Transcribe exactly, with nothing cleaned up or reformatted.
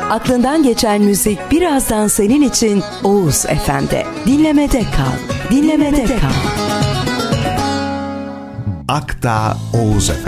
Aklından geçen müzik birazdan senin için Oğuz F M'de. Dinlemede kal. Dinlemede kal. Akta Oğuz F